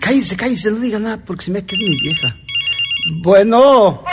cállese, no diga nada porque se me queda mi vieja. Bueno.